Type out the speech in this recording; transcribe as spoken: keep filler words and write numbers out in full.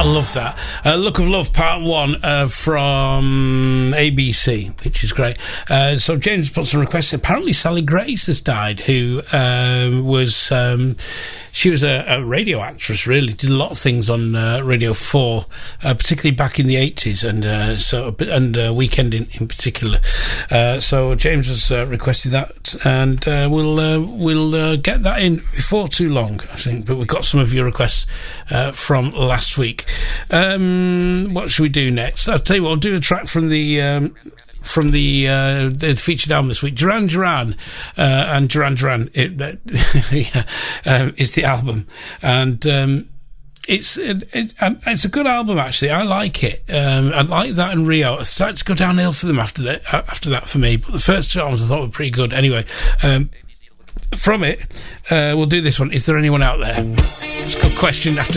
love that. Uh, Look of Love Part One uh, from A B C, which is great. Uh, so James put some requests. Apparently, Sally Grace has died, who uh, was um, she was a, a radio actress. Really, did a lot of things on uh, Radio Four, uh, particularly back in the eighties, and uh, so and uh, Weekend in, in particular. Uh, so James has uh, requested that, and uh, we'll uh, we'll uh, get that in before too long, I think. But we've got some of your requests uh, from last week. Um, what should we do next? I'll tell you what, I'll do a track from the um, from the, uh, the featured album this week. Duran Duran uh, and Duran Duran it, uh, yeah, um, is the album, and um, it's it, it, it's a good album actually. I like it. Um, I like that and Rio. It started to go downhill for them after that. After that for me, but the first two albums I thought were pretty good. Anyway. Um, From it, uh, we'll do this one. Is there anyone out there? It's a good question after